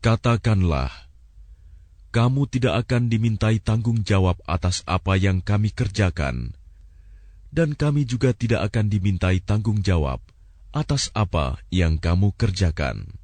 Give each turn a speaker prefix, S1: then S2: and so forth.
S1: Katakanlah, kamu tidak akan dimintai tanggung jawab atas apa yang kami kerjakan, dan kami juga tidak akan dimintai tanggung jawab atas apa yang kamu kerjakan.